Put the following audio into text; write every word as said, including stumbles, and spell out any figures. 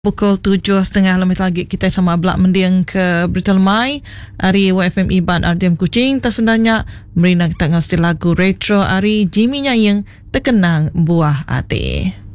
Pukul tujuh setengah lebih lagi kita sama belak mendiang ke Berita Lemai Ari W F M Iban R D M Kuching. Tersundanya merina kita ngasti lagu retro Ari Jimmy Nyayeng terkenang buah hati.